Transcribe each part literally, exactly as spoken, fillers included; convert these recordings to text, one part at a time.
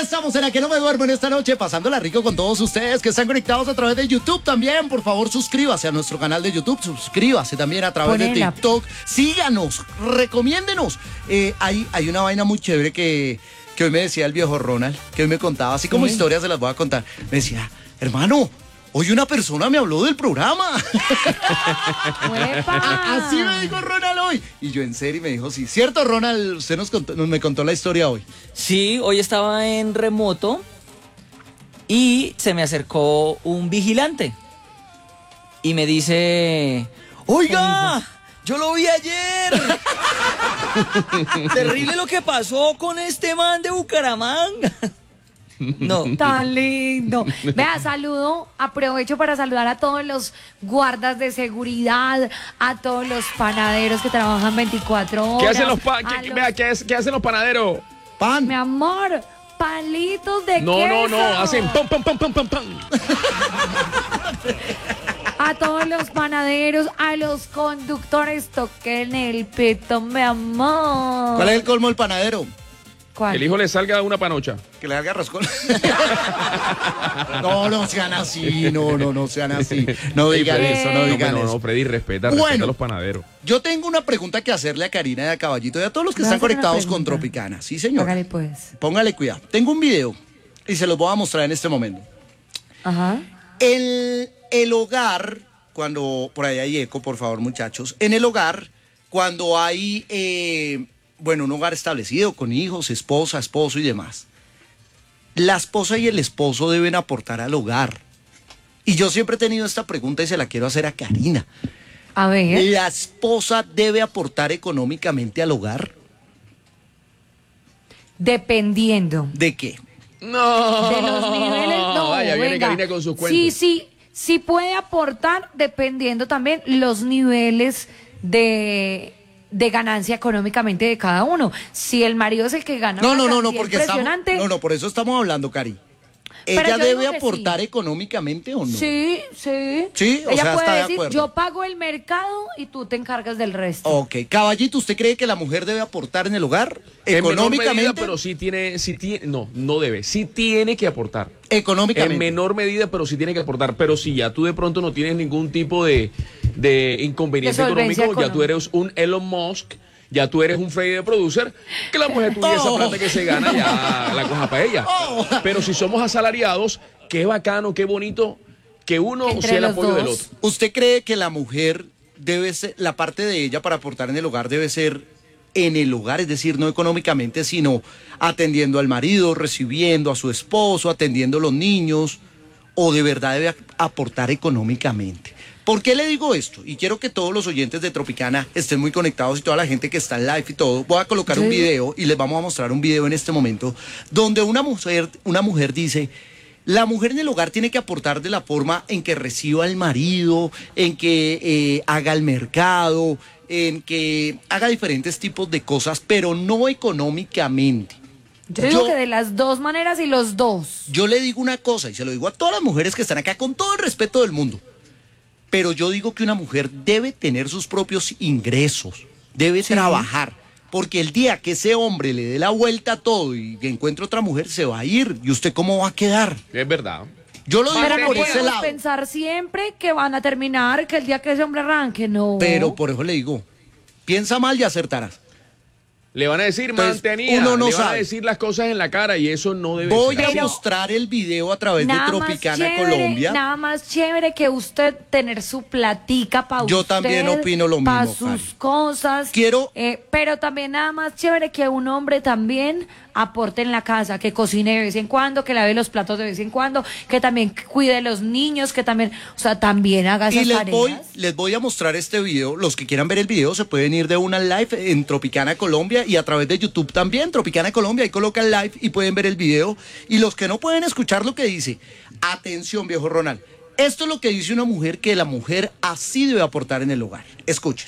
estamos en La que no me duermo en esta noche, pasándola rico con todos ustedes que están conectados a través de YouTube también. Por favor, suscríbase a nuestro canal de YouTube, suscríbase también a través Ponela. de TikTok, síganos, recomiéndenos. Eh, hay, hay una vaina muy chévere que, que hoy me decía el viejo Ronald, que hoy me contaba, así como sí. historias se las voy a contar. Me decía, hermano, hoy una persona me habló del programa. Así me dijo Ronald hoy. Y yo en serio me dijo, sí. ¿Cierto, Ronald? Usted nos contó, me contó la historia hoy. Sí, hoy estaba en remoto y se me acercó un vigilante. Y me dice, oiga, yo lo vi ayer. Terrible lo que pasó con este man de Bucaramanga. No. Tan lindo. Vea, saludo, aprovecho para saludar a todos los guardas de seguridad, a todos los panaderos que trabajan veinticuatro horas. ¿Qué hacen los, pa qué, los... Vea, ¿qué, es, ¿qué hacen los panaderos? Pan. Mi amor, palitos de no, queso. No, no, no, hacen pam, pam, pam, pam, pam, pam. A todos los panaderos, a los conductores, toquen el pito, mi amor. ¿Cuál es el colmo del panadero? ¿Cuál? El hijo le salga una panocha. Que le haga roscón. No, no sean así, no, no, no sean así. No digan Freddy, eso, no digan no, eso. No, no, Freddy, respeta, bueno, respeta a los panaderos. Yo tengo una pregunta que hacerle a Karina y a Caballito y a todos los que están conectados con Tropicana. Sí, señor. Póngale pues. Póngale cuidado. Tengo un video y se los voy a mostrar en este momento. Ajá. El, el hogar, cuando, por ahí hay eco, por favor, muchachos. En el hogar, cuando hay... Eh, bueno, un hogar establecido con hijos, esposa, esposo y demás. La esposa y el esposo deben aportar al hogar. Y yo siempre he tenido esta pregunta y se la quiero hacer a Karina. A ver. ¿La esposa debe aportar económicamente al hogar? Dependiendo. ¿De qué? No. De los niveles, no. Vaya, viene venga. Karina con sus cuentos. Sí, sí, sí puede aportar dependiendo también los niveles de... de ganancia económicamente de cada uno. Si el marido es el que gana No, una no, no, no, cantidad porque estamos, impresionante. no, no, por eso estamos hablando, Cari. Pero ¿Ella yo debe digo que aportar sí. económicamente o no? Sí, sí. Sí, o Ella sea, puede está de decir, acuerdo. yo pago el mercado y tú te encargas del resto. Ok, Caballito, ¿usted cree que la mujer debe aportar en el hogar En menor económicamente? medida, pero sí tiene, sí tiene, no, no debe, sí tiene que aportar. Económicamente. En menor medida, pero sí tiene que aportar. Pero si ya tú de pronto no tienes ningún tipo de, de inconveniente De solvencia económico, ya tú económica. eres un Elon Musk, ya tú eres un Freddy de producer, que la mujer tuya esa Oh. plata que se gana ya la coja para ella. Oh. Pero si somos asalariados, qué bacano, qué bonito que uno Entre sea el los apoyo dos. del otro. ¿Usted cree que la mujer debe ser, la parte de ella para aportar en el hogar debe ser en el hogar, es decir, no económicamente, sino atendiendo al marido, recibiendo a su esposo, atendiendo a los niños, o de verdad debe aportar económicamente? ¿Por qué le digo esto? Y quiero que todos los oyentes de Tropicana estén muy conectados y toda la gente que está en live y todo. Voy a colocar un video y les vamos a mostrar un video en este momento donde una mujer, una mujer dice, la mujer en el hogar tiene que aportar de la forma en que reciba al marido, en que eh, haga el mercado, en que haga diferentes tipos de cosas, pero no económicamente. Yo digo Yo- que de las dos maneras y los dos. Yo le digo una cosa y se lo digo a todas las mujeres que están acá con todo el respeto del mundo. Pero yo digo que una mujer debe tener sus propios ingresos, debe trabajar, porque el día que ese hombre le dé la vuelta a todo y que encuentre otra mujer, se va a ir. ¿Y usted cómo va a quedar? Es verdad. Yo lo digo Pero no por ese podemos lado. pensar siempre que van a terminar, que el día que ese hombre arranque, no. Pero por eso le digo, piensa mal y acertarás. Le van a decir Entonces, mantenida, uno no le van a sabe. decir las cosas en la cara y eso no debe Voy ser a así. mostrar el video a través de Nada más Tropicana chévere, Colombia. Nada más chévere que usted tener su platica para usted. Yo también opino lo Para mismo, sus Cari. cosas. Quiero- Eh, pero también nada más chévere que un hombre también aporte en la casa, que cocine de vez en cuando, que lave los platos de vez en cuando, que también cuide de los niños, que también, o sea, también haga esas Y les tareas. voy, les voy a mostrar este video. Los que quieran ver el video se pueden ir de una live en Tropicana Colombia y a través de YouTube también, Tropicana Colombia. Ahí colocan live y pueden ver el video. Y los que no pueden escuchar lo que dice, atención, viejo Ronald. Esto es lo que dice una mujer, que la mujer así debe aportar en el hogar. Escuchen.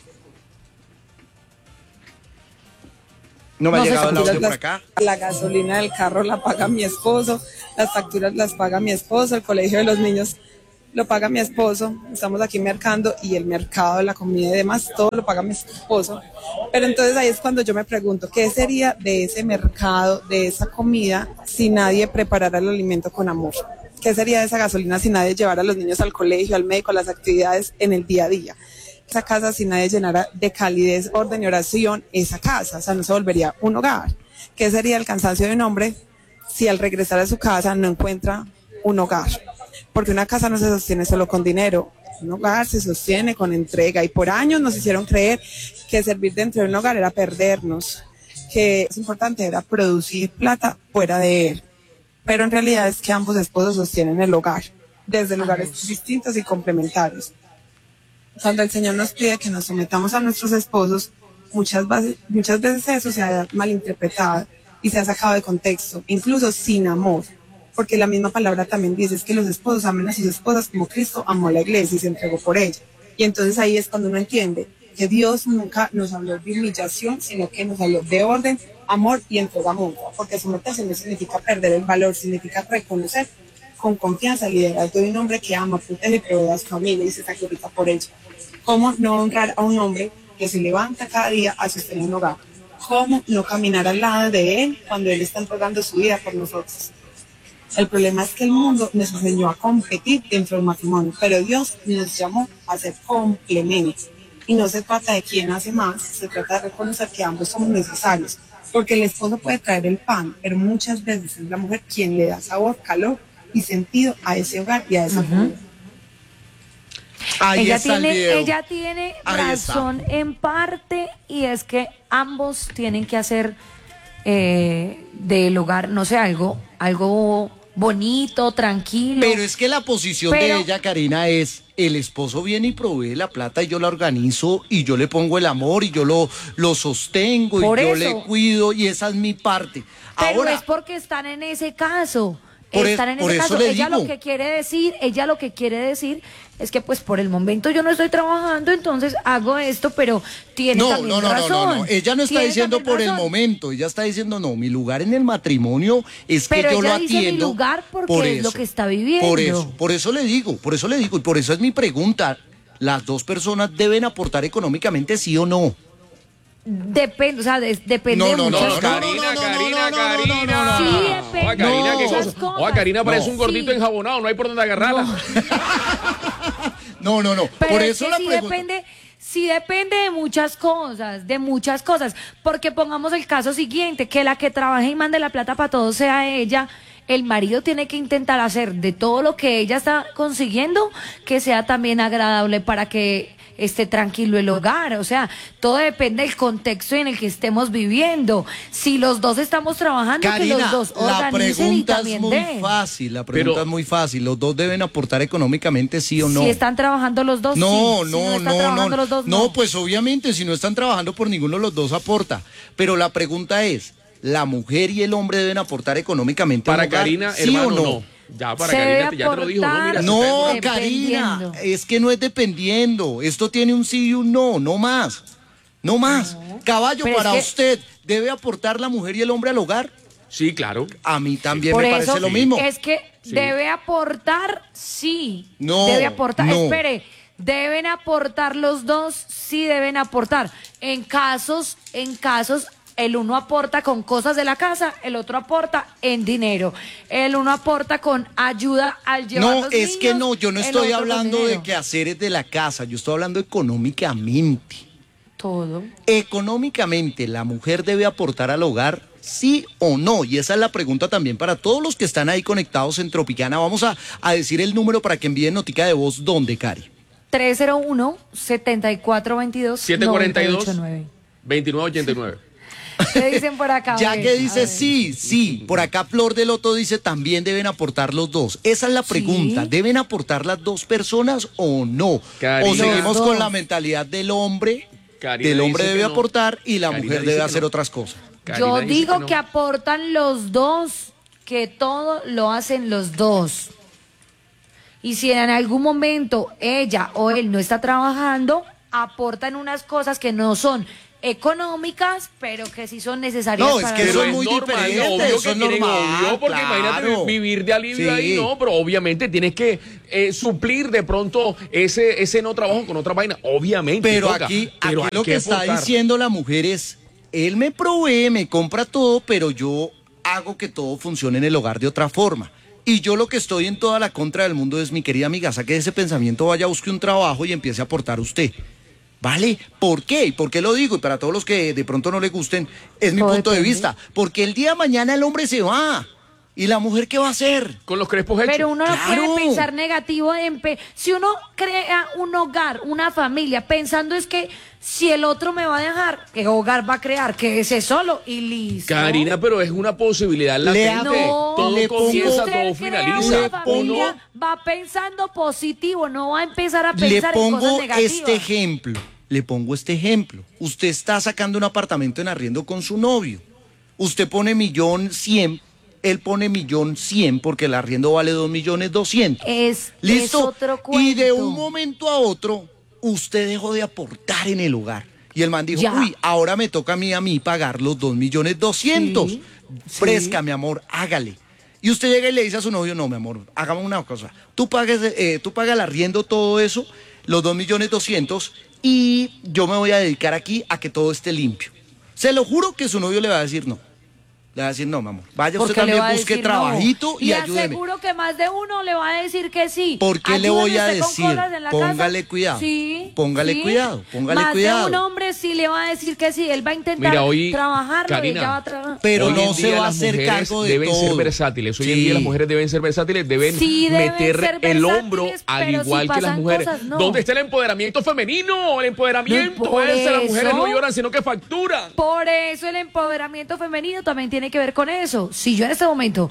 No me No ha se llegado el escucha. audio por acá. La gasolina del carro la paga mi esposo, las facturas las paga mi esposo, el colegio de los niños lo paga mi esposo, estamos aquí mercando y el mercado, la comida y demás, todo lo paga mi esposo. Pero entonces ahí es cuando yo me pregunto, ¿qué sería de ese mercado, de esa comida, si nadie preparara el alimento con amor? ¿Qué sería de esa gasolina si nadie llevara a los niños al colegio, al médico, a las actividades en el día a día? Esa casa si nadie llenara de calidez, orden y oración esa casa, o sea, no se volvería un hogar. ¿Qué sería el cansancio de un hombre si al regresar a su casa no encuentra un hogar? Porque una casa no se sostiene solo con dinero, un hogar se sostiene con entrega y por años nos hicieron creer que servir dentro de un hogar era perdernos, que es importante era producir plata fuera de él. Pero en realidad es que ambos esposos sostienen el hogar, desde lugares distintos y complementarios. Cuando el Señor nos pide que nos sometamos a nuestros esposos, muchas, veces, muchas veces eso se ha malinterpretado y se ha sacado de contexto, incluso sin amor, porque la misma palabra también dice es que los esposos amen a sus esposas como Cristo amó a la iglesia y se entregó por ella. Y entonces ahí es cuando uno entiende que Dios nunca nos habló de humillación, sino que nos habló de orden, amor y entrega mutua, porque someterse no significa perder el valor, significa reconocer con confianza el liderazgo de un hombre que ama, protege y provee a su familia y se sacrifica por ello. ¿Cómo no honrar a un hombre que se levanta cada día a sostener un hogar? ¿Cómo no caminar al lado de él cuando él está entregando su vida por nosotros? El problema es que el mundo nos enseñó a competir dentro del matrimonio, pero Dios nos llamó a ser complementos. Y no se trata de quién hace más, se trata de reconocer que ambos somos necesarios. Porque el esposo puede traer el pan, pero muchas veces es la mujer quien le da sabor, calor y sentido a ese hogar y a esa familia. Ahí ella está el tiene, video. ella tiene Ahí razón está. en parte y es que ambos tienen que hacer eh, del hogar, no sé, algo, algo bonito, tranquilo. Pero es que la posición Pero- de ella, Karina, es el esposo viene y provee la plata y yo la organizo y yo le pongo el amor y yo lo, lo sostengo Por y yo eso. le cuido y esa es mi parte. Pero Ahora, es porque están en ese caso. Por Están es- en por ese eso caso. le Ella digo. lo que quiere decir, ella lo que quiere decir es que pues por el momento yo no estoy trabajando, entonces hago esto, pero tiene no, también no, no, no, razón. no, no, ella no está Tiene diciendo también por el razón. momento, ella está diciendo no, mi lugar en el matrimonio es Pero que yo ella lo dice mi atiendo. lugar porque por es lo eso, que está viviendo. Por eso, por eso le digo, por eso le digo y por eso es mi pregunta. ¿Las dos personas deben aportar económicamente, sí o no? Depende, o sea, de- depende No, de no, no, muchas no, cosas. Karina, no, no, Karina, no, no, no, Karina. no, no, no. Sí, depende Oiga, Karina, de ¿qué muchas cosa? cosas. Oiga, Karina parece No. un gordito Sí. enjabonado, no hay por dónde agarrarla. No, no, no. Pero por es eso que la sí pregunta. depende, sí depende de muchas cosas, de muchas cosas. Porque pongamos el caso siguiente, que la que trabaje y mande la plata para todo sea ella. El marido tiene que intentar hacer de todo lo que ella está consiguiendo que sea también agradable para que esté tranquilo el hogar. O sea, todo depende del contexto en el que estemos viviendo. Si los dos estamos trabajando, Karina, que los dos la organicen y pregunta es también muy den. fácil, la pregunta Pero- es muy fácil. ¿Los dos deben aportar económicamente, sí o no? Si están trabajando los dos, No, sí. Si no, no están no, trabajando no. los dos, no, pues obviamente si no están trabajando por ninguno de los dos aporta. Pero la pregunta es, ¿la mujer y el hombre deben aportar económicamente Para al hogar, Karina, sí hermano, o no? no. Ya, para Se Karina, debe te- ya te lo dijo, no, mira, aportar. se No, está Dependiendo. Karina, es que no es dependiendo. Esto tiene un sí y un no, no más. No más. Caballo, Pero es para que- usted, ¿debe aportar la mujer y el hombre al hogar? Sí, claro. A mí también Por me eso parece lo mismo. es que Sí. debe aportar, sí. No, Debe aportar, no. espere, deben aportar los dos, sí deben aportar. En casos, en casos, el uno aporta con cosas de la casa, el otro aporta en dinero. El uno aporta con ayuda al llevar No, los es niños, que no, yo no el estoy otro con hablando de dinero. quehaceres de la casa, yo estoy hablando económicamente. Todo. Económicamente, ¿la mujer debe aportar al hogar? ¿Sí o no? Y esa es la pregunta también para todos los que están ahí conectados en Tropicana. Vamos a, a decir el número para que envíen notica de voz. ¿Dónde, Cari? tres cero uno, siete cuatro dos dos, siete cuatro nueve dos, ocho nueve. veintinueve ochenta y nueve. ¿Qué dicen por acá? Ya A ver, que a dice ver. sí, sí. Por acá Flor del Loto dice también deben aportar los dos. Esa es la pregunta. Sí. ¿Deben aportar las dos personas o no? Karina. O seguimos Los con dos. la mentalidad del hombre, Karina del hombre dice debe que no. aportar y la Karina mujer dice debe que hacer no. otras cosas. Karina Yo dice digo que no. que aportan los dos, que todo lo hacen los dos. Y si en algún momento ella o él no está trabajando, aportan unas cosas que no son económicas, pero que sí son necesarias No, es para que la eso Pero es es muy normal, diferente, obvio eso que es tienen, normal, obvio, porque claro. imagínate vivir de alivio Sí. ahí, no, pero obviamente tienes que eh, suplir de pronto ese, ese no trabajo con otra vaina, obviamente. Pero toca, aquí, pero aquí hay lo que, está aportar. diciendo la mujer es, él me provee, me compra todo, pero yo hago que todo funcione en el hogar de otra forma. Y yo lo que estoy en toda la contra del mundo es, mi querida amiga, saque ese pensamiento, vaya, busque un trabajo y empiece a aportar usted. ¿Vale? ¿Por qué? ¿Y por qué lo digo? Y para todos los que de pronto no le gusten, es mi Todo punto de depende. vista. Porque el día de mañana el hombre se va. ¿Y la mujer qué va a hacer? Con los crespos hechos. Pero uno no Claro. puede pensar negativo en pe- si uno crea un hogar, una familia, pensando es que si el otro me va a dejar, ¿qué hogar va a crear? Que ese solo y listo. Karina, pero es una posibilidad Le latente. No, todo le pongo- si comienza, usted todo crea finaliza. una Le familia, va pensando positivo, no va a empezar a Le pensar en cosas pongo negativas. este ejemplo, le pongo este ejemplo. Usted está sacando un apartamento en arriendo con su novio. Usted pone millón cien, él pone millón cien porque el arriendo vale dos millones doscientos. Es, ¿Listo? es otro cuento. Y de un momento a otro, usted dejó de aportar en el hogar. Y el man dijo, Ya. uy, ahora me toca a mí a mí pagar los dos millones doscientos. Sí, Fresca, mi amor, hágale. Y usted llega y le dice a su novio, no, mi amor, hagamos una cosa. Tú pagues, eh, tú pagas el arriendo, todo eso, los dos millones doscientos, y yo me voy a dedicar aquí a que todo esté limpio. Se lo juro que su novio le va a decir no. Le va a decir, no, mi amor, vaya usted Porque le también, va a busque decir trabajito no. y Le ayúdeme. aseguro que más de uno le va a decir que sí. ¿Por qué le voy a Ayúdeme usted con decir? cosas en la Póngale casa. cuidado. Sí. Póngale sí. cuidado, póngale más cuidado. de un hombre sí le va a decir que sí. Él va a intentar Mira, hoy, trabajarlo y Karina, ella va a trabajar. Pero Hoy no en se día va a las hacer mujeres cargo de deben todo. ser versátiles. Hoy en Sí. día las mujeres deben ser versátiles, deben Sí, deben meter ser el hombro versátiles, al pero igual si que las pasan mujeres. cosas, no. ¿Dónde está el empoderamiento femenino? El empoderamiento No, por ese, las mujeres eso. no lloran, sino que facturan. Por eso el empoderamiento femenino también tiene que ver con eso. Si yo en este momento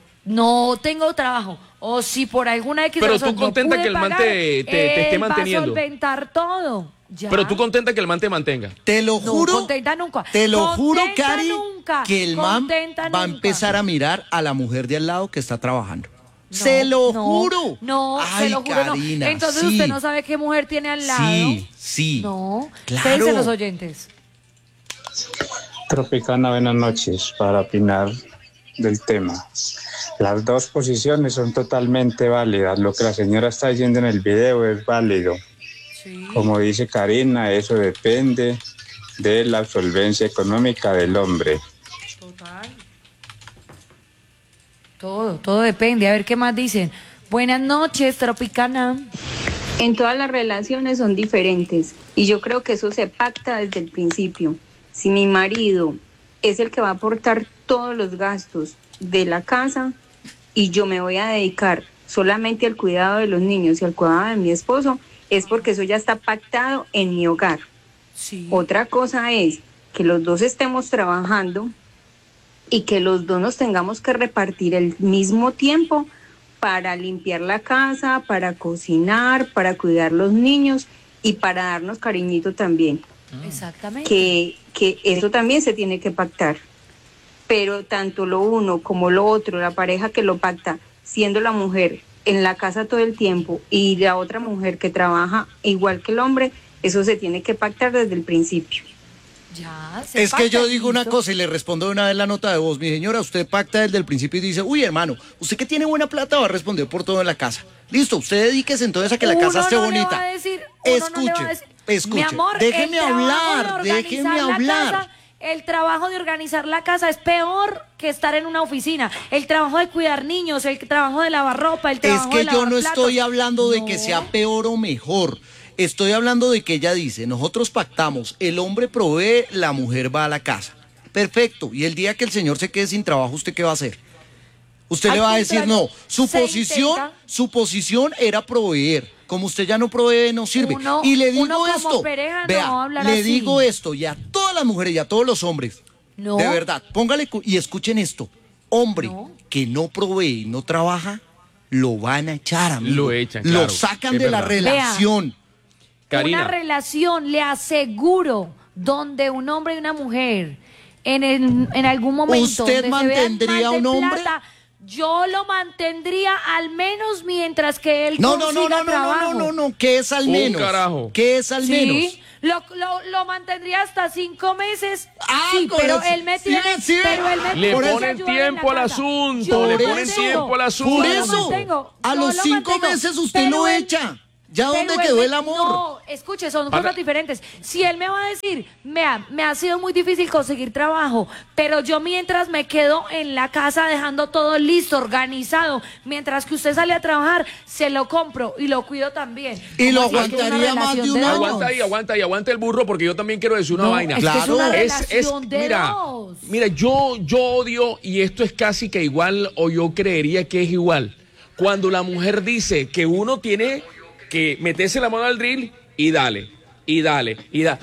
no tengo trabajo o si por alguna X Pero razón tú contenta no pude que el man pagar, te- te- te esté él manteniendo. va a solventar todo. Ya. Pero tú contenta que el man te mantenga. Te lo No, juro. contenta nunca. Te lo juro, Contenta Cari, nunca. que el man Contenta va a nunca. empezar a mirar a la mujer de al lado que está trabajando. No, Se lo no, juro. No, Ay, se lo juro Karina, no. Entonces sí. usted no sabe qué mujer tiene al lado. Sí, sí. No. Claro. ¿Qué dicen los oyentes? Tropicana, buenas noches. Para opinar del tema, las dos posiciones son totalmente válidas. Lo que la señora está diciendo en el video es válido. Como dice Karina, eso depende de la solvencia económica del hombre. Total. Todo, todo depende. A ver qué más dicen. Buenas noches, Tropicana. En todas las relaciones son diferentes y yo creo que eso se pacta desde el principio. Si mi marido es el que va a aportar todos los gastos de la casa y yo me voy a dedicar solamente al cuidado de los niños y al cuidado de mi esposo, es porque eso ya está pactado en mi hogar. Sí. Otra cosa es que los dos estemos trabajando y que los dos nos tengamos que repartir el mismo tiempo para limpiar la casa, para cocinar, para cuidar los niños y para darnos cariñito también. Exactamente. Que, que eso también se tiene que pactar. Pero tanto lo uno como lo otro, la pareja que lo pacta, siendo la mujer en la casa todo el tiempo y la otra mujer que trabaja igual que el hombre, eso se tiene que pactar desde el principio. Ya, se Es que yo pacta, digo una listo. cosa y le respondo de una vez la nota de voz. Mi señora, usted pacta desde el principio y dice, uy, hermano, usted que tiene buena plata va a responder por todo en la casa. Listo, usted dedíquese entonces a que la Uno casa esté no le bonita. va a decir- uno no le va a escuche, decir, escuche. mi amor, déjeme el trabajo hablar, de déjeme organizar la hablar. casa, el trabajo de organizar la casa es peor que estar en una oficina. El trabajo de cuidar niños, el trabajo de lavar ropa, el Es trabajo de que yo lavar no platos. estoy hablando de No. que sea peor o mejor. Estoy hablando de que ella dice, nosotros pactamos, el hombre provee, la mujer va a la casa. Perfecto. Y el día que el señor se quede sin trabajo, ¿usted qué va a hacer? Usted Al le va a decir, no, contrario, su se posición, intenta. su posición era proveer. Como usted ya no provee, no sirve. Uno- y le digo uno como esto, pareja no vea, va a hablar le así. digo esto, y a todas las mujeres y a todos los hombres, No. de verdad, póngale cu- y escuchen esto. Hombre No. que no provee y no trabaja, lo van a echar, amigo. Lo echan, Lo claro, sacan es de la verdad. relación. Karina. Una relación, le aseguro, donde un hombre y una mujer en, el- en algún momento ¿Usted donde se vean mantendría mal de un hombre? plata, yo lo mantendría al menos mientras que él No, no, consiga no, no, no, trabajo. no, no, no, no, ¿qué es al Un menos? carajo. ¿Qué es al Sí, menos? lo, lo, lo mantendría hasta cinco meses. Ah, sí, con pero el- él me sí, tiene, sí. pero él me Le tiene que ponen ayudar en la tiempo al casa. asunto, Yo le lo ponen mantengo. tiempo al asunto. Por Yo lo eso, mantengo, a yo los lo cinco mantengo. meses usted Pero lo él- echa. ¿Ya pero dónde él quedó me- el amor? No, escuche, son Para- cosas diferentes. Si él me va a decir, mea, me ha sido muy difícil conseguir trabajo, pero yo mientras me quedo en la casa dejando todo listo, organizado, mientras que usted sale a trabajar, se lo compro y lo cuido también. Y lo ¿Cómo así que una aguantaría más de relación un año? dos? Aguanta ahí, aguanta ahí, aguanta el burro, porque yo también quiero decir una No, vaina. es que es una Claro. relación de mira, dos. mira, yo, yo odio, y esto es casi que igual, o yo creería que es igual, cuando la mujer dice que uno tiene que meterse la mano al drill y dale, y dale, y dale.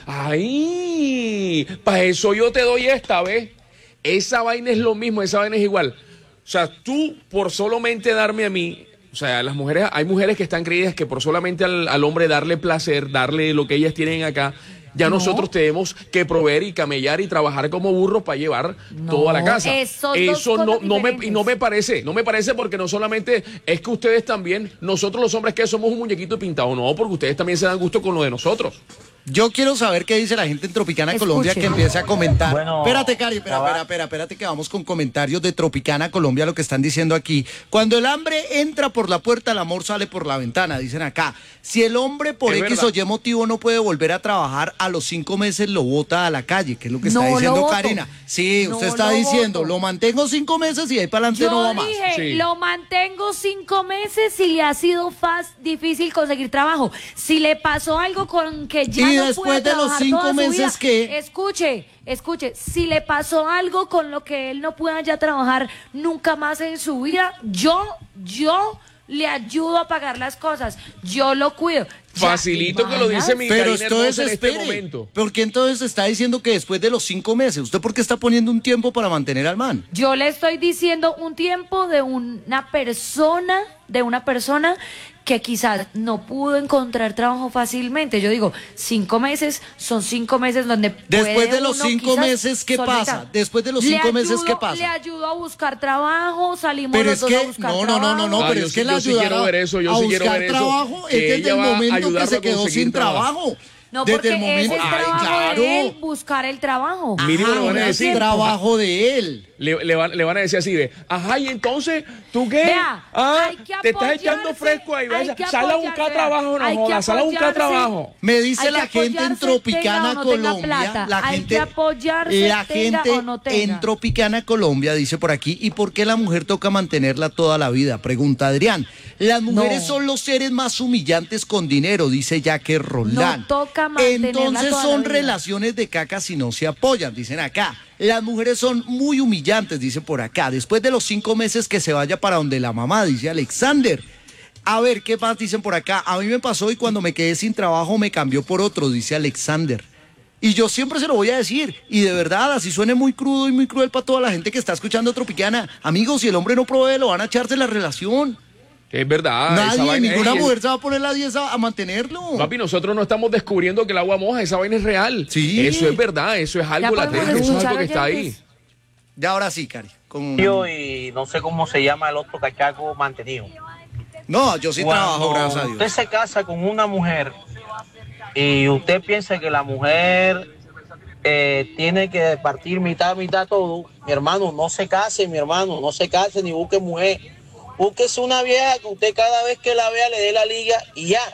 ¡Ay! Para eso yo te doy esta vez. Esa vaina es lo mismo, esa vaina es igual. O sea, tú por solamente darme a mí, o sea, las mujeres, hay mujeres que están creídas que por solamente al, al hombre darle placer, darle lo que ellas tienen acá, ya No. nosotros tenemos que proveer y camellar y trabajar como burros para llevar No, toda la casa. esos Eso dos no, cosas no me, y diferentes. no me parece, no me parece porque no solamente es que ustedes también, nosotros los hombres que somos un muñequito pintado, no, porque ustedes también se dan gusto con lo de nosotros. Yo quiero saber qué dice la gente en Tropicana Escuche. Colombia que empiece a comentar. Bueno, espérate, Cari, espera, traba- espera, espera, espérate que vamos con comentarios de Tropicana Colombia, lo que están diciendo aquí. Cuando el hambre entra por la puerta, el amor sale por la ventana, dicen acá. Si el hombre por Es X verdad. o Y motivo no puede volver a trabajar, a los cinco meses lo bota a la calle, que es lo que está No lo diciendo voto. Karina. Sí, No usted está lo diciendo, voto. lo mantengo cinco meses y de ahí para adelante Yo no va más. dije, Sí. lo mantengo cinco meses y le ha sido fácil, difícil conseguir trabajo. Si le pasó algo con que ya Y no después puede de los trabajar cinco toda su meses, vida, ¿qué? Escuche, escuche, si le pasó algo con lo que él no pueda ya trabajar nunca más en su vida, yo, yo le ayudo a pagar las cosas. Yo lo cuido. Ya, Facilito que lo ¿imaginas? dice mi Pero Karina entonces hermosa en este espere, momento. ¿por qué entonces está diciendo que después de los cinco meses? ¿Usted por qué está poniendo un tiempo para mantener al man? Yo le estoy diciendo un tiempo de una persona, de una persona que quizás no pudo encontrar trabajo fácilmente. Yo digo, cinco meses son cinco meses donde Después puede de los uno cinco quizás meses, ¿qué solventar. pasa? Después de los Le cinco meses, ayudo- ¿qué pasa? Le ayudo a buscar trabajo, salimos Pero los es dos que, a buscar no, no, no, no, no, Ah, pero yo es sí- que la yo sí ayudará quiero ver eso, yo a sí quiero buscar ver eso, trabajo que es desde ella el va a momento que ayudarlo se a quedó conseguir sin trabajo. trabajo. No, desde porque el momento, ese es ay, trabajo claro. de él, buscar el trabajo. Mínimo Ajá, le van a es decir. trabajo de él. Le, le van, le van a decir así de, ajá, y entonces, ¿tú qué? Vea, ah, hay que te estás apoyarse, echando fresco ahí, hay vaya, que sal a buscar apoyarse, trabajo, no hay que jodas, sal a buscar apoyarse. trabajo. Me dice Hay la que gente en apoyarse, Tropicana tenga o no tenga Colombia, plata. la Hay gente, que apoyarse, la tenga gente o no tenga. en Tropicana Colombia dice por aquí, ¿y por qué la mujer toca mantenerla toda la vida? Pregunta Adrián. Las mujeres No. son los seres más humillantes con dinero, dice Jaque Roldán. No toca mantenerla Entonces toda la son vida. relaciones de caca si no se apoyan, dicen acá. Las mujeres son muy humillantes, dice por acá. Después de los cinco meses que se vaya para donde la mamá, dice Alexander. A ver, ¿qué más dicen por acá? A mí me pasó y cuando me quedé sin trabajo me cambió por otro, dice Alexander. Y yo siempre se lo voy a decir. Y de verdad, así suene muy crudo y muy cruel para toda la gente que está escuchando Tropicana. Amigos, si el hombre no provee, lo van a echarse la relación. Es verdad. esa Nadie, vaina- ninguna ey, mujer se va a poner la diez a, a mantenerlo. Papi, nosotros no estamos descubriendo que el agua moja, esa vaina es real. Sí. Eso es verdad, eso es algo podemos latente, eso es algo escuchar que está ahí. oyentes. Ya ahora sí, Cari. Con... Yo y no sé cómo se llama el otro cachaco mantenido. No, yo sí Cuando trabajo, gracias a usted Dios. se casa con una mujer y usted piensa que la mujer eh, tiene que partir mitad, mitad todo, mi hermano, no se case, mi hermano, no se case ni busque mujer. Búsquese una vieja que usted cada vez que la vea le dé la liga y ya.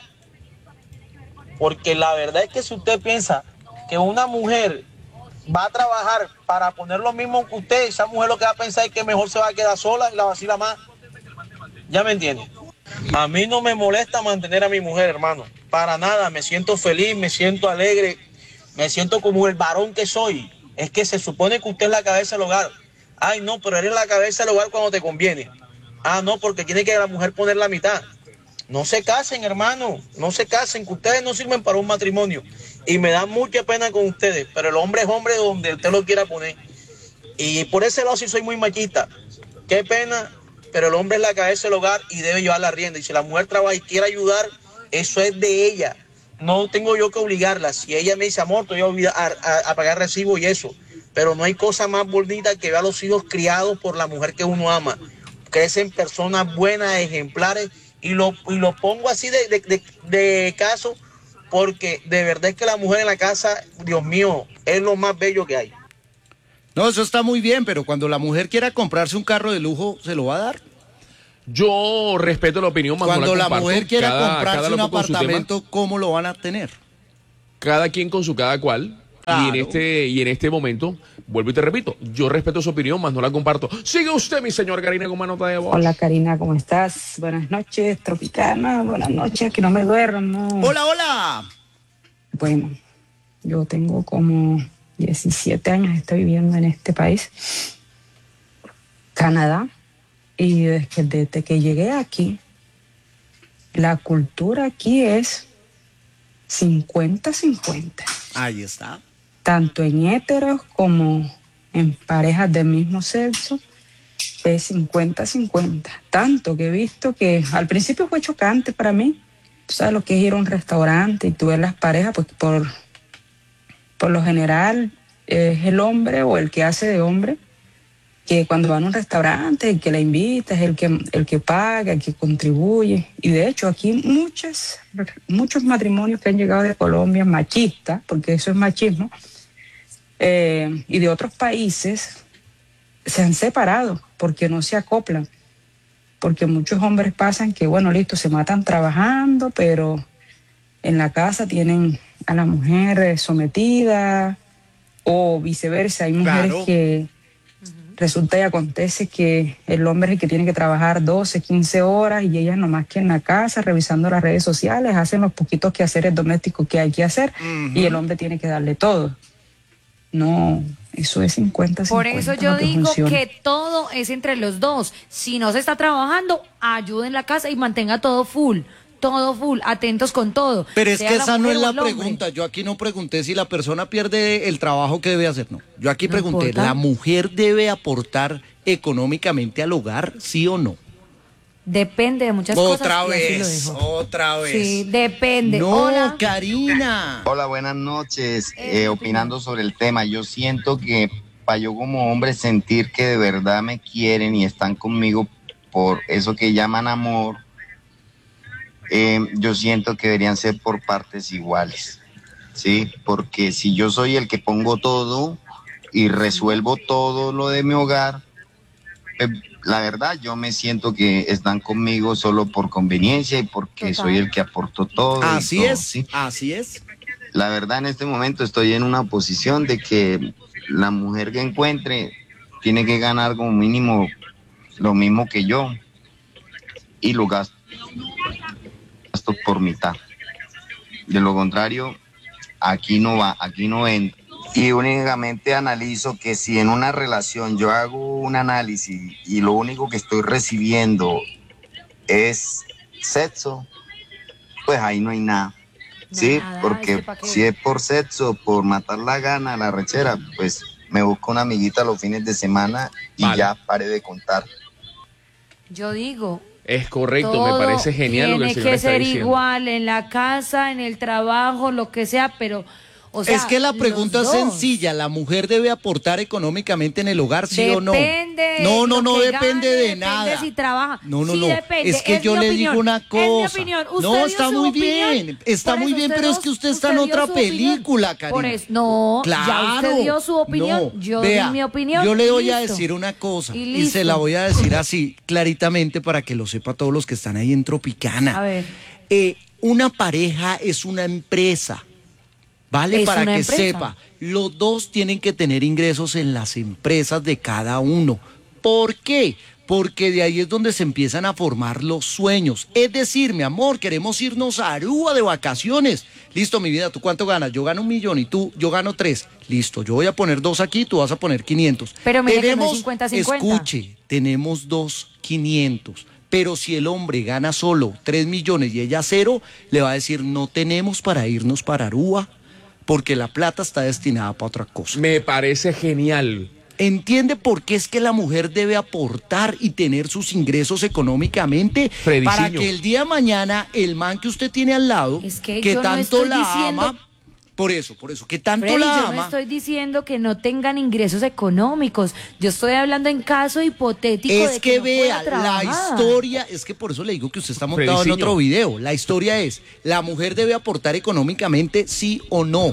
Porque la verdad es que si usted piensa que una mujer va a trabajar para poner lo mismo que usted, esa mujer lo que va a pensar es que mejor se va a quedar sola y la vacila más. ¿Ya me entiende? A mí no me molesta mantener a mi mujer, hermano. Para nada, me siento feliz, me siento alegre, me siento como el varón que soy. Es que se supone que usted es la cabeza del hogar. Ay, no, pero eres la cabeza del hogar cuando te conviene. Ah, no, porque tiene que la mujer poner la mitad. No se casen, hermano, no se casen, que ustedes no sirven para un matrimonio. Y me da mucha pena con ustedes, pero el hombre es hombre donde usted lo quiera poner. Y por ese lado sí soy muy machista. Qué pena, pero el hombre es la cabeza del hogar y debe llevar la rienda. Y si la mujer trabaja y quiere ayudar, eso es de ella. No tengo yo que obligarla. Si ella me dice, amor, te voy a, a, a, a pagar recibo y eso. Pero no hay cosa más bonita que ver a los hijos criados por la mujer que uno ama. crecen personas buenas, ejemplares, y lo, y lo pongo así de, de, de, de caso, porque de verdad es que la mujer en la casa, Dios mío, es lo más bello que hay. No, eso está muy bien, pero cuando la mujer quiera comprarse un carro de lujo, ¿se lo va a dar? Yo respeto la opinión, más Cuando no la la comparto. mujer quiera Cada- comprarse cada un loco con su tema. apartamento, ¿cómo lo van a tener? Cada quien con su cada cual. Claro. Y en este y en este momento, vuelvo y te repito, yo respeto su opinión, más no la comparto. Sigue usted, mi señor Karina, con más nota de voz. Hola Karina, ¿cómo estás? Buenas noches, Tropicana, buenas noches, que no me duermo. Hola, hola. Bueno, yo tengo como diecisiete años, estoy viviendo en este país, Canadá, y desde, desde que llegué aquí, la cultura aquí es cincuenta cincuenta. Ahí está. Tanto en héteros como en parejas del mismo sexo, es cincuenta cincuenta. Tanto que he visto que al principio fue chocante para mí. Tú sabes lo que es ir a un restaurante y tú ves las parejas, pues por, por lo general es el hombre o el que hace de hombre, que cuando van a un restaurante, el que la invita es el que, el que paga, el que contribuye. Y de hecho aquí muchas, muchos matrimonios que han llegado de Colombia, machistas, porque eso es machismo, eh, y de otros países, se han separado porque no se acoplan. Porque muchos hombres pasan que, bueno, listo, se matan trabajando, pero en la casa tienen a la mujer sometida, o viceversa. Hay mujeres Claro. que resulta y acontece que el hombre es el que tiene que trabajar doce, quince horas y ellas nomás que en la casa, revisando las redes sociales, hacen los poquitos quehaceres domésticos que hay que hacer, Ujú. y el hombre tiene que darle todo. No, eso es cincuenta cincuenta. Por eso yo lo que digo funciona. que todo es entre los dos. Si no se está trabajando, ayude en la casa y mantenga todo full. Todo full, atentos con todo. Pero es Sea que la esa no mujer es o la el hombre. pregunta. Yo aquí no pregunté si la persona pierde el trabajo que debe hacer. No. Yo aquí No pregunté, importa. ¿la mujer debe aportar económicamente al hogar, sí o no? Depende de muchas Otra cosas. y así lo vez, dejo. otra vez. Sí, depende. No, Hola. Karina. Hola, buenas noches. Eh, Eh, opinando sobre el tema, yo siento que para yo como hombre sentir que de verdad me quieren y están conmigo por eso que llaman amor, eh, yo siento que deberían ser por partes iguales, ¿sí? Porque si yo soy el que pongo todo y resuelvo todo lo de mi hogar, eh, la verdad yo me siento que están conmigo solo por conveniencia y porque Total. soy el que aporto todo. y Así todo, es, ¿sí? así es. La verdad en este momento estoy en una posición de que la mujer que encuentre tiene que ganar como mínimo lo mismo que yo y lo gasto, gasto por mitad. De lo contrario, aquí no va, aquí no entra. Y únicamente analizo que si en una relación yo hago un análisis y lo único que estoy recibiendo es sexo, pues ahí no hay nada. Sí, Nada, porque ¿este pa' qué? si es por sexo, por matar la gana, la rechera, pues me busco una amiguita los fines de semana y Vale. ya pare de contar. Yo digo, Es correcto, todo me parece genial lo que el tiene señor que está ser diciendo. igual en la casa, en el trabajo, lo que sea, pero, o sea, es que la los pregunta es dos. sencilla. ¿La mujer debe aportar económicamente en el hogar, sí o no? Depende. No, no, lo no que depende gane, de depende nada. si trabaja. No, no, Sí, no. depende, Es que yo mi le opinión, digo una es mi cosa. opinión. Usted No, dio está su muy opinión. bien. Está Por muy eso bien, usted pero es dos- que usted está en usted dio otra su opinión. película, Karina. Por eso, no, ya Claro. usted dio su opinión, No, yo vea, di mi opinión. Yo le voy a listo. decir una cosa Y y, se listo. la voy a decir así claritamente para que lo sepa todos los que están ahí en Tropicana. A ver. Eh, una pareja es una empresa. ¿Vale? Es Para una que empresa. sepa, los dos tienen que tener ingresos en las empresas de cada uno. ¿Por qué? Porque de ahí es donde se empiezan a formar los sueños. Es decir, mi amor, queremos irnos a Aruba de vacaciones. Listo, mi vida, ¿tú cuánto ganas? Yo gano un millón y tú, yo gano tres. Listo, yo voy a poner dos aquí, tú vas a poner quinientos. Pero mire que no es tenemos, cincuenta cincuenta. escuche, tenemos dos quinientos. Pero si el hombre gana solo tres millones y ella cero, le va a decir, no tenemos para irnos para Aruba, porque la plata está destinada para otra cosa. Me parece genial. ¿Entiende por qué es que la mujer debe aportar y tener sus ingresos económicamente? Frediciño. Para que el día de mañana el man que usted tiene al lado, Es que que yo no tanto estoy la diciendo- ama, Por eso, por eso, que tanto Freddy, la yo no ama. estoy diciendo que no tengan ingresos económicos. Yo estoy hablando en caso hipotético Es de que, que, no vea, pueda la trabajar. historia, es que por eso le digo que usted está montado en Frediciño. otro video. La historia es, la mujer debe aportar económicamente, sí o no.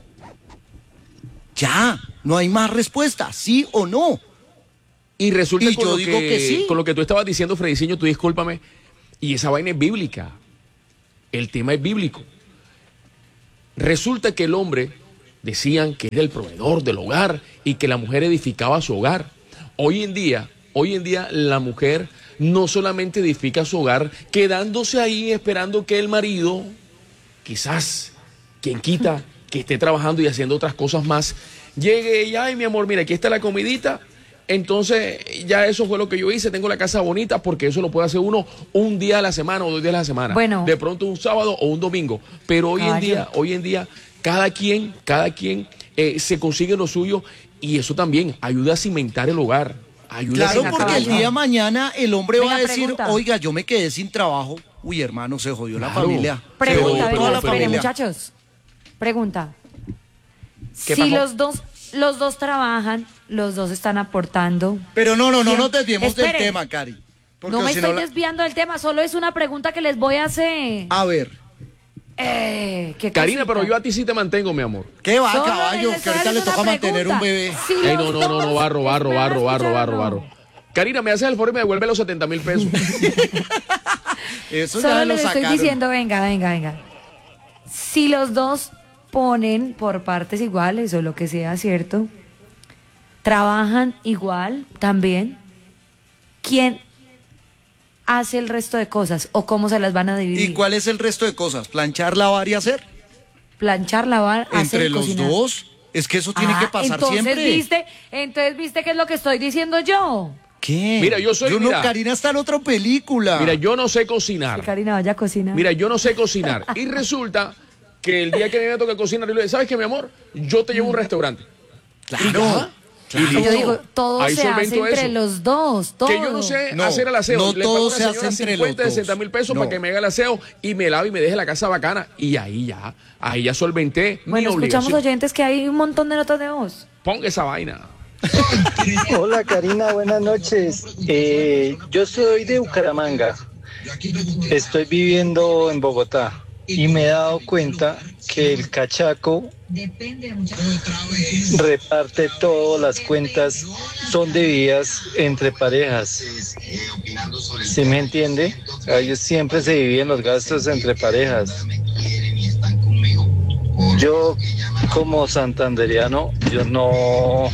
Ya, no hay más respuesta, sí o no. Y resulta Y con yo lo digo que sí. Con lo que tú estabas diciendo, Frediciño, tú discúlpame, y esa vaina es bíblica. El tema es bíblico. Resulta que el hombre decían que era el proveedor del hogar y que la mujer edificaba su hogar. Hoy en día, hoy en día la mujer no solamente edifica su hogar, quedándose ahí esperando que el marido, quizás, quien quita, que esté trabajando y haciendo otras cosas más, llegue y, ay, mi amor, mira, aquí está la comidita. Entonces, ya eso fue lo que yo hice, tengo la casa bonita, porque eso lo puede hacer uno un día a la semana o dos días a la semana. Bueno. De pronto un sábado o un domingo. Pero hoy en Caballo. día, hoy en día, cada quien, cada quien eh, se consigue lo suyo y eso también ayuda a cimentar el hogar. Ayuda Claro, a cimentar porque el hogar. día de mañana el hombre Venga, va a decir, pregunta. oiga, yo me quedé sin trabajo. Uy, hermano, se jodió la Claro. familia. Se Pregunta, jodió venga, toda la espere, familia. muchachos. Pregunta. ¿Qué Si pasó? los dos, los dos trabajan, los dos están aportando. Pero no, no, no ¿Quién? nos desviemos del Espere. tema, Cari. Porque No me si estoy la- desviando del tema, solo es una pregunta que les voy a hacer. A ver, Eh, ¿qué Karina, cosita? pero yo a ti sí te mantengo, mi amor. ¿qué va, Solo caballo? les Que ahorita estoy le haciendo toca una mantener un pregunta. bebé. Si Ey, los no, no, no, no, dos- barro, barro, ¿Me van a barro, barro, escuchar o barro, no? barro. Karina, me haces el favor y me devuelve los setenta mil pesos. Eso Solo ya lo les estoy sacaron. diciendo, venga, venga, venga. Si los dos ponen por partes iguales o lo que sea, ¿cierto? Trabajan igual también. ¿Quién hace el resto de cosas o cómo se las van a dividir? ¿Y cuál es el resto de cosas? ¿Planchar, lavar y hacer? Planchar, lavar, hacer, Entre los cocinar. dos. Es que eso tiene Ah, que pasar entonces, siempre. ¿viste? Entonces, ¿viste qué es lo que estoy diciendo yo? ¿Qué? Mira, yo soy- Yo no, mira. Karina está en otra película. Mira, yo no sé Que cocinar. Karina vaya a cocinar. Mira, yo no sé cocinar. Y resulta que el día que a mí me toca cocinar, yo le digo, ¿sabes qué, mi amor? Yo te llevo a un restaurante. Claro. Y ya. Y yo listo. digo, todo Ahí se hace solvento entre eso. los dos, todo. Que yo no sé No, hacer el aseo. no Le pago todo a una se señora hace entre cincuenta, los dos. sesenta mil pesos No. para que me haga el aseo y me lave y me deje la casa bacana. Y ahí ya, ahí ya solventé mi Bueno, escuchamos obligación. oyentes que hay un montón de notas de voz. Ponga esa vaina. Hola Karina, buenas noches. Eh, yo soy de Bucaramanga. Estoy viviendo en Bogotá y me he dado cuenta que el cachaco reparte todas las cuentas, son divididas entre parejas. ¿Sí me entiende? Ellos siempre se dividen los gastos entre parejas. Yo como santanderiano, yo no...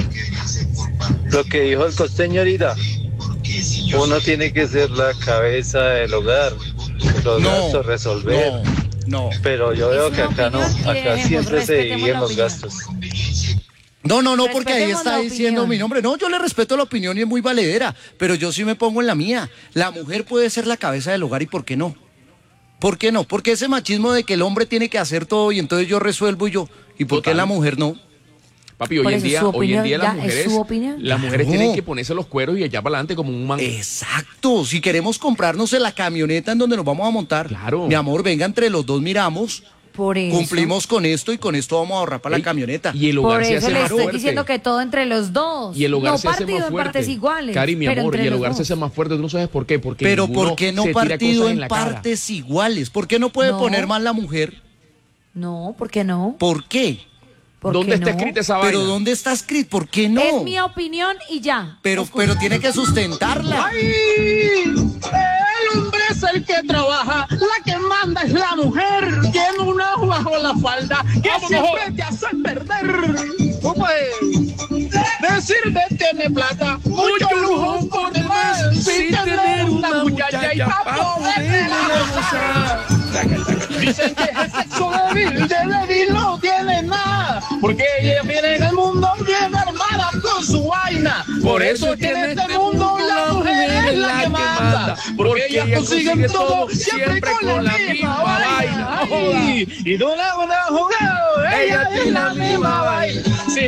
Lo que dijo el costeño ahorita, uno tiene que ser la cabeza del hogar, los No, gastos resolver. No, no. Pero yo veo Es que una acá no, opinión y acá dejemos, siempre se respetemos dividen la los opinión. gastos. No, no, no, porque ahí Respetemos está la diciendo opinión. mi nombre. No, yo le respeto la opinión y es muy valedera, pero yo sí me pongo en la mía. La mujer puede ser la cabeza del hogar y ¿por qué no? ¿Por qué no? Porque ese machismo de que el hombre tiene que hacer todo y entonces yo resuelvo y yo. ¿Y por qué Total. la mujer no? Papi, hoy Por en eso día, su hoy en opinión día las ya es mujeres, su opinión. las mujeres Claro. tienen que ponerse los cueros y allá para adelante como un man. Exacto. Si queremos comprarnos en la camioneta en donde nos vamos a montar. Claro. Mi amor, venga, entre los dos miramos. Por eso. Cumplimos con esto y con esto vamos a ahorrar para Ey, la camioneta. Y el Por hogar se eso hace le más estoy fuerte. diciendo que todo entre los dos. Y el hogar no se hace partido más en fuerte. partes iguales. Cari, mi pero amor, entre y el los hogar dos. se hace más fuerte. Tú no sabes por qué. Porque Pero ninguno ¿por qué no se tira partido cosas en la cara. partes iguales? ¿Por qué no puede No. poner más la mujer? No, ¿por qué no? ¿Por qué? ¿Por ¿Dónde qué está no? escrita esa vaina? Pero ¿dónde está escrito? ¿Por qué no? Es mi opinión y ya. Pero, pero tiene que sustentarla. El hombre es el que trabaja, la que manda es la mujer. Tiene un ojo bajo la falda que Vamos, siempre mejor. te hace perder. Tú puedes decir de tiene plata, mucho lujo por demás, sin tener una muchacha y para poderla gozar. Dicen que es sexo débil, de débil no tiene nada, porque ella viene en el mundo bien armada con su vaina. Por eso es que en este mundo la mujer es la que manda, porque ellas consiguen todo siempre con la misma vaina. Ay, y de una buena jugada, ella es la misma vaina. Sí.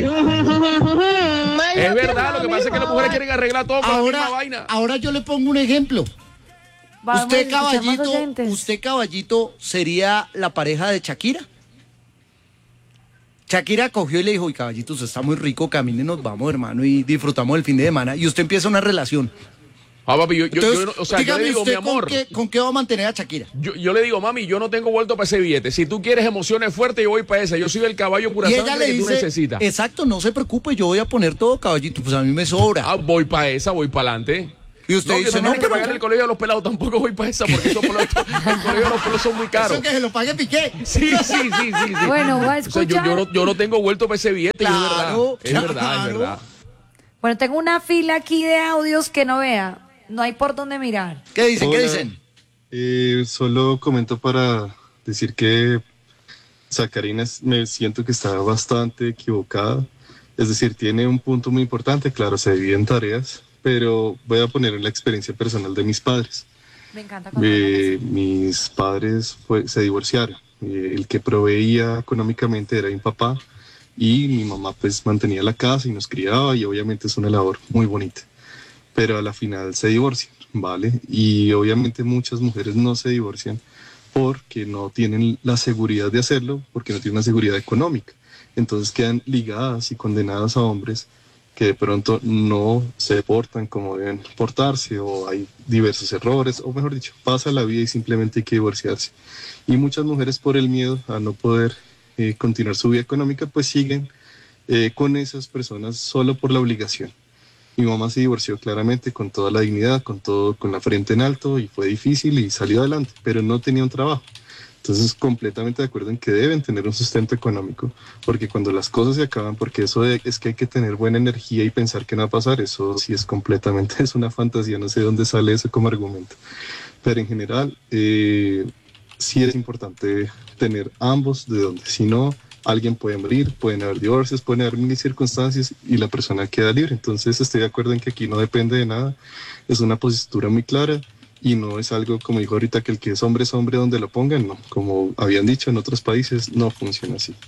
Es verdad, lo que pasa es que las mujeres quieren arreglar todo con la misma Ahora, vaina. ahora yo le pongo un ejemplo. Vamos a Usted, escuchar más caballito, oyentes. usted, caballito, sería la pareja de Shakira. Shakira cogió y le dijo, y caballito, usted está muy rico, camine, nos vamos, hermano, y disfrutamos el fin de semana. Y usted empieza una relación. Ah, papi, yo, yo, Entonces, yo, o sea, yo le digo, mi amor. ¿con qué, ¿Con qué va a mantener a Shakira? Yo, yo le digo, mami, yo no tengo vuelto para ese billete. Si tú quieres emociones fuertes, yo voy para esa. Yo soy el caballo pura Y sangre ella le que dice, tú necesitas. exacto, no se preocupe, yo voy a poner todo, caballito, pues a mí me sobra. Ah, voy para esa, voy para adelante. Y usted no, dice, que no, no, que pero- pagar el colegio de los pelados, tampoco voy para esa, porque esos pelados, el colegio de los pelados son muy caros. Eso que se lo pague Piqué. Sí, sí, sí, sí, sí. Bueno, voy a O sea, yo, escuchar. yo, no, yo no tengo vuelto para ese billete, y Claro, es verdad, es verdad, es claro. verdad. Bueno, tengo una fila aquí de audios que no vea. No hay por dónde mirar. ¿Qué dicen? ¿Qué Hola. dicen? Eh, solo comento para decir que Sacarina es- me siento que está bastante equivocada. Es decir, tiene un punto muy importante, claro, se divide en tareas, pero voy a poner en la experiencia personal de mis padres. Me encanta. Eh, mis padres fue- se divorciaron. Eh, el que proveía económicamente era mi papá y mi mamá pues mantenía la casa y nos criaba y obviamente es una labor muy bonita. Pero a la final se divorcian, ¿vale? Y obviamente muchas mujeres no se divorcian porque no tienen la seguridad de hacerlo, porque no tienen una seguridad económica. Entonces quedan ligadas y condenadas a hombres que de pronto no se portan como deben portarse, o hay diversos errores, o mejor dicho, pasa la vida y simplemente hay que divorciarse. Y muchas mujeres, por el miedo a no poder eh, continuar su vida económica, pues siguen eh, con esas personas solo por la obligación. Mi mamá se divorció claramente con toda la dignidad, con todo, con la frente en alto, y fue difícil y salió adelante, pero no tenía un trabajo. Entonces, completamente de acuerdo en que deben tener un sustento económico, porque cuando las cosas se acaban, porque eso de- es que hay que tener buena energía y pensar que no va a pasar, eso sí es completamente, es una fantasía, no sé de dónde sale eso como argumento. Pero en general, eh, sí es importante tener ambos de donde, si no, alguien puede morir, pueden haber divorcios, pueden haber mil circunstancias y la persona queda libre. Entonces, estoy de acuerdo en que aquí no depende de nada, es una postura muy clara. Y no es algo, como dijo ahorita, que el que es hombre es hombre donde lo pongan, no. Como habían dicho en otros países, no funciona así.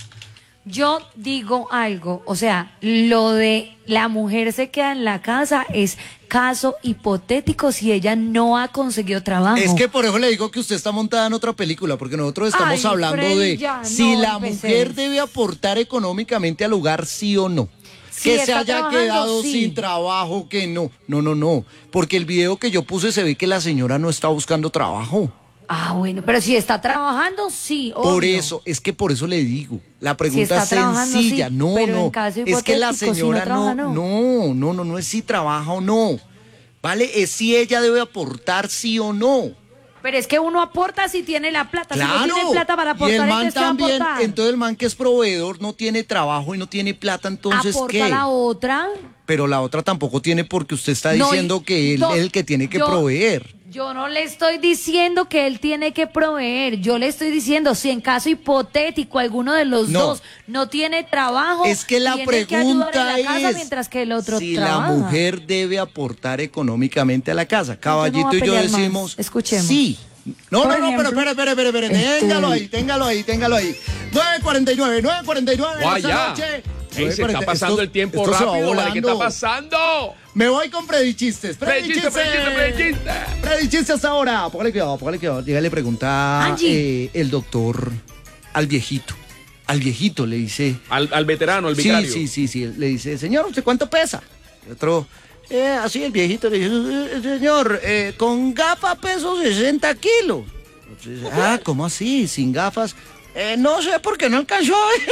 Yo digo algo, o sea, lo de la mujer se queda en la casa es caso hipotético si ella no ha conseguido trabajo. Es que por eso le digo que usted está montada en otra película, porque nosotros estamos Ay, hablando Freddy, de ya, si no la empecés. mujer debe aportar económicamente al hogar, sí o no. Si que se está haya trabajando, quedado sí. sin trabajo, que no. No, no, no. Porque el video que yo puse se ve que la señora no está buscando trabajo. Ah, bueno, pero si está trabajando, sí, obvio. Por eso, es que por eso le digo. La Si pregunta está es trabajando, sencilla. sí, no, pero no. en caso Es que la hipotético, si no señora trabaja, no, no. no, no, no, no es si trabaja o no. ¿Vale? Es si ella debe aportar sí o no. Pero es que uno aporta si tiene la plata. Si Claro. no tiene plata para y aportar, el man entonces ¿qué va a también, aportar? entonces el man que es proveedor no tiene trabajo y no tiene plata, entonces ¿Aporta ¿qué? la otra? Pero la otra tampoco tiene porque usted está No, y- diciendo que él no, es el que tiene que yo- proveer. Yo no le estoy diciendo que él tiene que proveer. Yo le estoy diciendo si en caso hipotético alguno de los No. dos no tiene trabajo, Es que la tiene que ayudar en pregunta la casa es mientras que el otro si trabaja. la mujer debe aportar económicamente a la casa. Caballito voy a y yo pelear más. decimos Escuchemos. sí. No, Por no, no, pero ejemplo, espere, espere, espere, espere. este- Téngalo ahí, téngalo ahí, téngalo ahí. nueve cuarenta y nueve, nueve cuarenta y nueve Guau, esta ya. noche. Ey, se está Esto- pasando el tiempo esto se va rápido, ¿vale? ¿Qué está volando. pasando? Me voy con predichistes. Predichiste, predichiste, predichiste. Predichistes hasta ahora. Póngale cuidado, póngale cuidado. Llega y le pregunta Angie. eh, el doctor al viejito. Al viejito le dice. Al, al veterano, al Sí, vicario. sí, sí, sí. Le dice, señor, ¿usted cuánto pesa? El otro, eh, así el viejito le dice, "Eh, señor, eh, con gafas peso sesenta kilos. Entonces, ah, ¿cómo así? ¿Sin gafas? Eh, no sé por qué no alcanzó.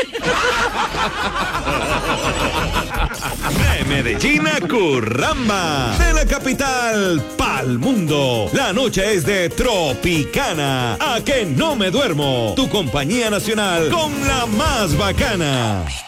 De Medellín a Curramba, de la capital pa'l mundo. La noche es de Tropicana. A que no me duermo. Tu compañía nacional con la más bacana.